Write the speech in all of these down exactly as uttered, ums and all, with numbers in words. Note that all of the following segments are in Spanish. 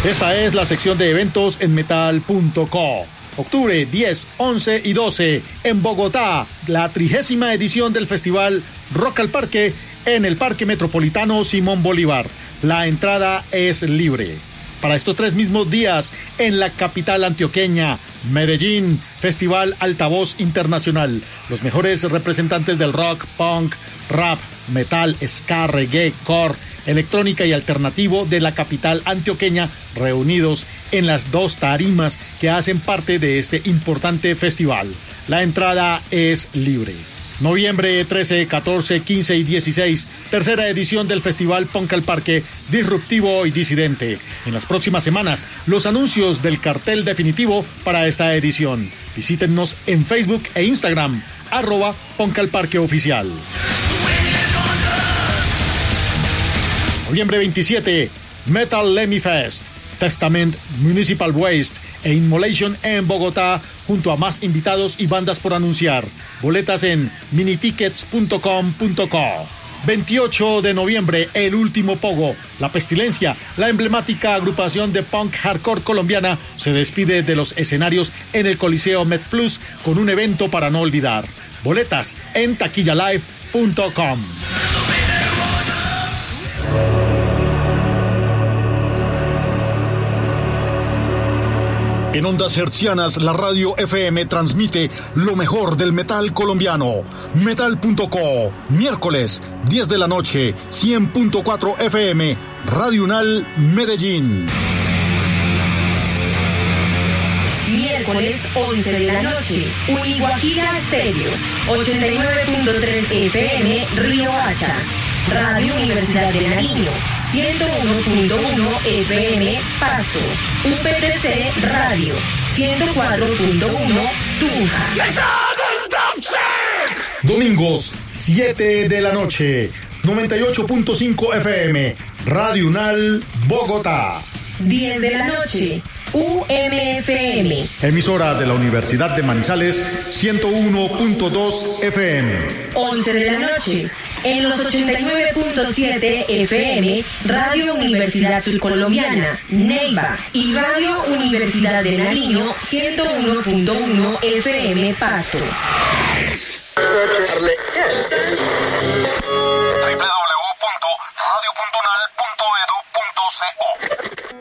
Esta es la sección de eventos en metal punto co. Octubre diez, once y doce en Bogotá, la trigésima edición del festival Rock al Parque en el Parque Metropolitano Simón Bolívar. La entrada es libre. Para estos tres mismos días, en la capital antioqueña, Medellín, Festival Altavoz Internacional. Los mejores representantes del rock, punk, rap, metal, ska, reggae, core, electrónica y alternativo de la capital antioqueña, reunidos en las dos tarimas que hacen parte de este importante festival. La entrada es libre. Noviembre trece, catorce, quince y dieciséis, tercera edición del Festival Punk al Parque, disruptivo y disidente. En las próximas semanas, los anuncios del cartel definitivo para esta edición. Visítennos en Facebook e Instagram, arroba Punk al Parque Oficial. Noviembre veintisiete, Metal Lemmy Fest, Testament, Municipal Waste e Immolation en Bogotá, junto a más invitados y bandas por anunciar. Boletas en minitickets punto com punto co. veintiocho de noviembre, El Último Pogo. La Pestilencia, la emblemática agrupación de punk hardcore colombiana, se despide de los escenarios en el Coliseo MedPlus con un evento para no olvidar. Boletas en taquilla live punto com. En ondas hertzianas, la radio F M transmite lo mejor del metal colombiano. metal punto co, miércoles, diez de la noche, cien punto cuatro F M, Radio Unal, Medellín. Miércoles, once de la noche, Uniguajira Stereo, ochenta y nueve punto tres F M, Río Hacha. Radio Universidad de Nariño, ciento uno punto uno F M, Pasto. U P T C Radio, ciento cuatro punto uno, Tunja. Domingos, siete de la noche, noventa y ocho punto cinco F M, Radio Unal, Bogotá. diez de la noche, U M F M. Emisora de la Universidad de Manizales, ciento uno punto dos F M. once de la noche, en los ochenta y nueve punto siete F M, Radio Universidad Surcolombiana, Neiva, y Radio Universidad de Nariño, ciento uno punto uno F M, Pasto. doble u doble u doble u punto radio punto unal punto edu punto co.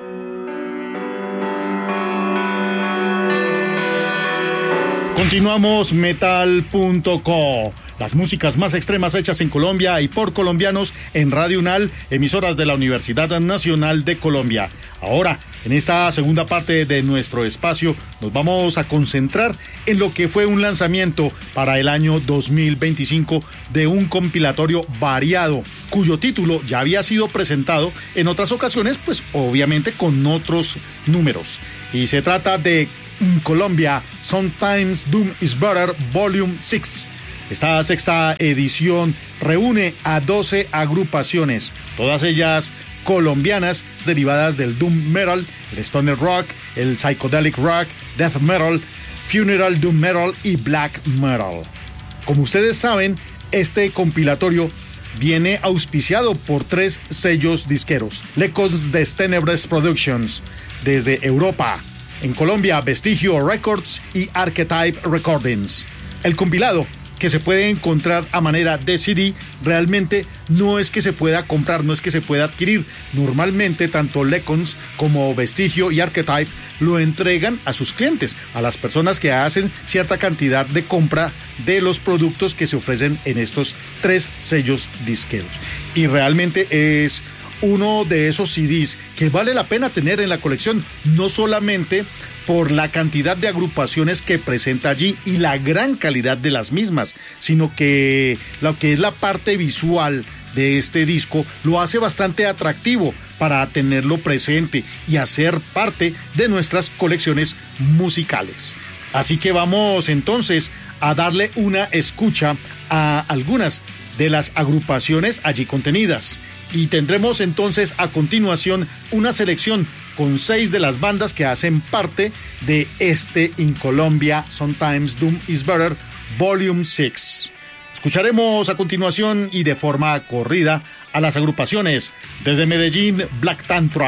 Continuamos metal punto co. Las músicas más extremas hechas en Colombia y por colombianos en Radio Unal, emisoras de la Universidad Nacional de Colombia. Ahora, en esta segunda parte de nuestro espacio, nos vamos a concentrar en lo que fue un lanzamiento para el año dos mil veinticinco de un compilatorio variado, cuyo título ya había sido presentado en otras ocasiones, pues obviamente con otros números. Y se trata de In Colombia, Sometimes Doom is Better, Volume seis. Esta sexta edición reúne a doce agrupaciones, todas ellas colombianas, derivadas del Doom Metal, el Stoner Rock, el Psychedelic Rock, Death Metal, Funeral Doom Metal y Black Metal. Como ustedes saben, este compilatorio viene auspiciado por tres sellos disqueros: Lecos de Tenebres Productions, desde Europa. En Colombia, Vestigio Records y Archetype Recordings. El compilado, que se puede encontrar a manera de C D, realmente no es que se pueda comprar, no es que se pueda adquirir. Normalmente tanto Lecons como Vestigio y Archetype lo entregan a sus clientes, a las personas que hacen cierta cantidad de compra de los productos que se ofrecen en estos tres sellos disqueros. Y realmente es uno de esos C Ds que vale la pena tener en la colección, no solamente por la cantidad de agrupaciones que presenta allí y la gran calidad de las mismas, sino que lo que es la parte visual de este disco lo hace bastante atractivo para tenerlo presente y hacer parte de nuestras colecciones musicales. Así que vamos entonces a darle una escucha a algunas de las agrupaciones allí contenidas. Y tendremos entonces a continuación una selección con seis de las bandas que hacen parte de este In Colombia, Sometimes Doom is Better, Volume seis. Escucharemos a continuación y de forma corrida a las agrupaciones: desde Medellín, Black Tantra;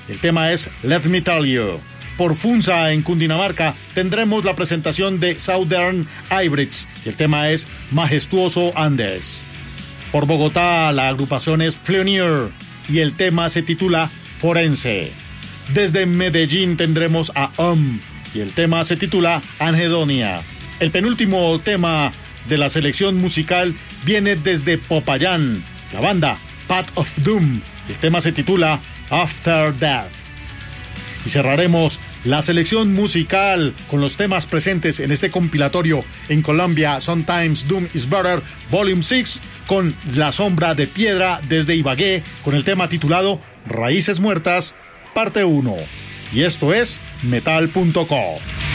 El tema es Let Me Tell You. Por Funza, en Cundinamarca, tendremos la presentación de Southern Hybrids y el tema es Majestuoso Andes. Por Bogotá, la agrupación es Fleonier y el tema se titula Forense. Desde Medellín tendremos a Um y el tema se titula Anhedonia. El penúltimo tema de la selección musical viene desde Popayán, la banda Path of Doom. El tema se titula After Death. Y cerraremos la selección musical con los temas presentes en este compilatorio en Colombia, Sometimes Doom is Better, Volume seis, con La Sombra de Piedra desde Ibagué, con el tema titulado Raíces Muertas, parte uno. Y esto es metal punto co.